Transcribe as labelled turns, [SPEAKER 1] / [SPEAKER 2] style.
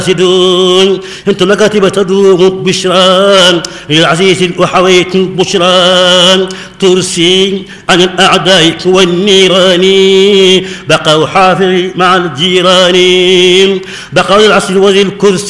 [SPEAKER 1] انت مكاتب تدوم بشرى للعزيز وحويت بشرى ترسي عن الاعداء والنيران بقوا حافظ مع الجيران بقوا العصر وذي الكرسي